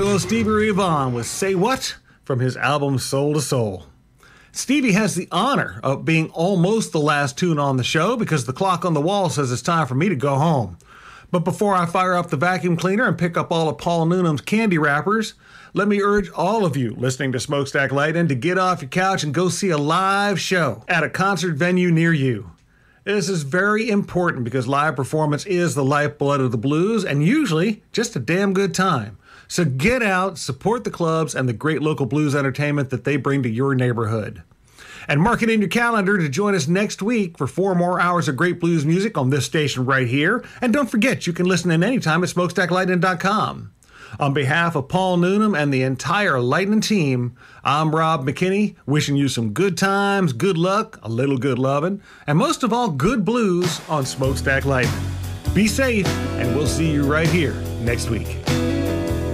right, little Stevie Ray Vaughan with Say What from his album Soul to Soul. Stevie has the honor of being almost the last tune on the show because the clock on the wall says it's time for me to go home. But before I fire up the vacuum cleaner and pick up all of Paul Noonan's candy wrappers, let me urge all of you listening to Smokestack Lightning to get off your couch and go see a live show at a concert venue near you. This is very important because live performance is the lifeblood of the blues and usually just a damn good time. So get out, support the clubs and the great local blues entertainment that they bring to your neighborhood. And mark it in your calendar to join us next week for 4 more hours of great blues music on this station right here. And don't forget, you can listen in anytime at smokestacklightning.com. On behalf of Paul Noonan and the entire Lightning team, I'm Rob McKinney, wishing you some good times, good luck, a little good lovin', and most of all, good blues on Smokestack Lightning. Be safe, and we'll see you right here next week.